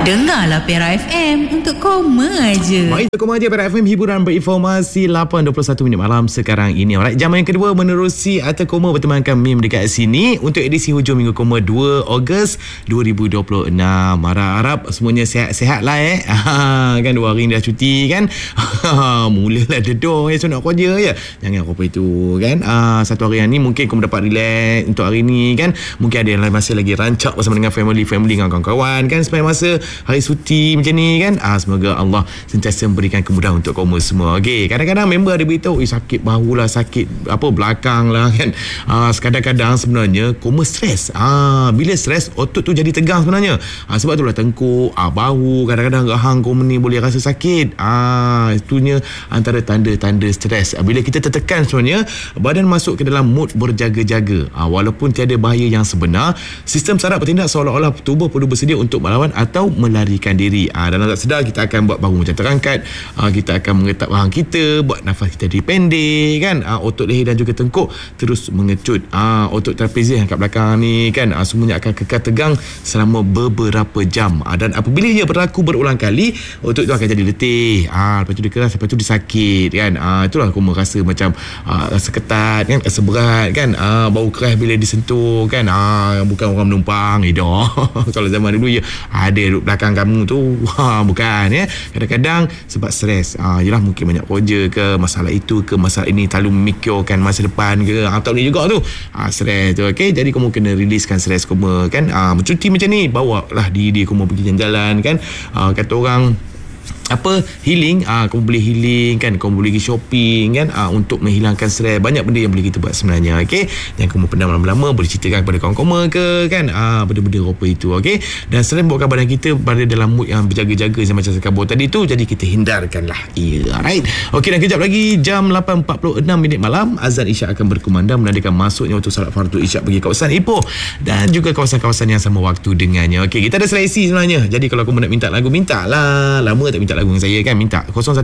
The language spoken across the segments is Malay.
Dengarlah Perak FM untuk koma aja. Baik, koma aja Perak FM, hiburan berinformasi 8.21 minit malam sekarang ini. Alright, jam yang kedua menerusi Arta Koma bertemankan Mim dekat sini untuk edisi hujung minggu koma 2 Ogos 2026. Harap semuanya sihat-sihat lah kan 2 hari ni dah cuti kan. Mulalah dedoh so nak kerja ya. Jangan apa itu kan. Satu hari ni mungkin kau dapat relax untuk hari ni kan. Mungkin ada yang masih lagi rancak bersama dengan family dengan kawan-kawan kan, supaya masa hari suci macam ni kan. Semoga Allah sentiasa memberikan kemudahan untuk koma semua. Okey, kadang-kadang member ada beritahu sakit bahu lah, sakit belakang lah kan. Kadang-kadang sebenarnya koma stres. Bila stres otot tu jadi tegang sebenarnya. Sebab itulah tengkuk, bahu, kadang-kadang rahang koma ni boleh rasa sakit. Itunya antara tanda-tanda stres. Bila kita tertekan sebenarnya badan masuk ke dalam mood berjaga-jaga. Walaupun tiada bahaya yang sebenar, sistem saraf bertindak seolah-olah tubuh perlu bersedia untuk melawan atau melarikan diri. Dan tak sedar kita akan buat bahu macam terangkat, kita akan mengetap rahang kita, buat nafas kita jadi pendek kan. Otot leher dan juga tengkuk terus mengecut. Otot trapezius yang kat belakang ni kan, semuanya akan kekal tegang selama beberapa jam. Dan apabila ia berlaku berulang kali, otot tu akan jadi letih, lepas tu dia keras, lepas tu dia sakit kan. Itulah koma rasa macam rasa ketat kan, rasa berat kan, bau keras bila disentuh kan. Bukan orang menumpang kalau zaman dulu ya ada duduk belakang kamu tu, bukan ya. Kadang-kadang sebab stres, yelah mungkin banyak kerja ke, masalah itu ke, masalah ini, terlalu memikirkan masa depan ke, tak boleh juga tu stres tu. Okay, jadi kamu kena riliskan stres koma kan. Bercuti macam ni, bawa lah diri kamu pergi jalan-jalan kan. Kata orang healing, kamu boleh healing kan, kamu boleh pergi shopping kan, untuk menghilangkan stres. Banyak benda yang boleh kita buat sebenarnya. Okey, yang kamu pernah lama-lama boleh ceritakan kepada kawan koma ke kan, benda-benda rupa itu. Okey, dan selain buatkan badan kita berada dalam mood yang berjaga-jaga macam saya kabur tadi tu, jadi kita hindarkanlah ia. Alright, okey, dan kejap lagi jam 8.46 minit malam azan Isyak akan berkumandang menandakan masuknya waktu salat fardu Isyak bagi kawasan Ipoh dan juga kawasan-kawasan yang sama waktu dengannya. Okey, kita ada seleksi sebenarnya. Jadi kalau kamu nak minta lagu, mintalah. Lama tak minta lagu dengan saya kan, minta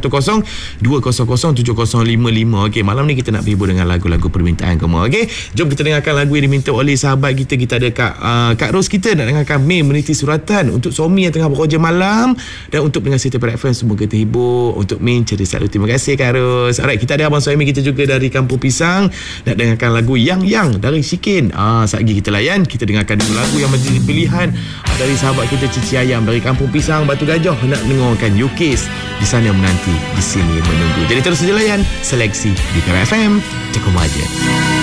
010-200-7055. Okey, malam ni kita nak hibur dengan lagu-lagu permintaan kamu. Okey, jom kita dengarkan lagu yang diminta oleh sahabat kita. Kita ada Kak Ros, kita nak dengarkan Mei meniti suratan untuk suami yang tengah bekerja malam, dan untuk pendengar City Perak FM semoga terhibur. Untuk Mei cerita selalu, terima kasih Kak Ros. Alright, kita ada abang suami kita juga dari Kampung Pisang nak dengarkan lagu Yang dari Shikin. Saat lagi kita layan, kita dengarkan dulu lagu yang menjadi pilihan dari sahabat kita Cici Ayam dari Kampung Pisang Batu Gajah nak dengarkan Yukis di sana menanti, di sini menunggu. Jadi terus saja layan seleksi di Perak FM. Cekung aja.